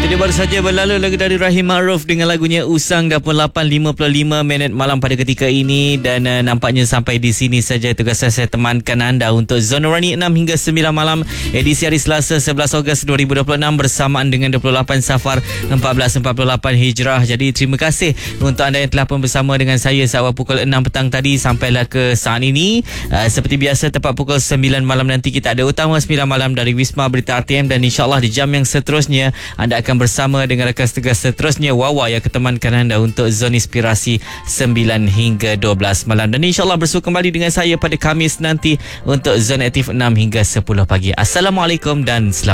Jadi baru saja berlalu lagu dari Rahim Ma'ruf dengan lagunya Usang. Dah pun 8.55 minit malam pada ketika ini. Dan nampaknya sampai di sini saja tugas saya temankan anda untuk Zona Warni 6 hingga 9 malam edisi hari Selasa 11 Ogos 2026 bersamaan dengan 28 Safar 1448 Hijrah. Jadi terima kasih untuk anda yang telah pun bersama dengan saya sewaktu pukul 6 petang tadi sampailah ke saat ini. Seperti biasa tepat pukul 9 malam nanti kita ada Utama 9 malam dari Wisma Berita RTM, dan insyaAllah di jam yang seterusnya anda akan bersama dengan rakan tugas seterusnya Wawa yang ketemankan anda untuk Zona Inspirasi 9 hingga 12 malam. Dan insyaAllah bersua kembali dengan saya pada Khamis nanti untuk Zona Aktif 6 hingga 10 pagi. Assalamualaikum dan selamat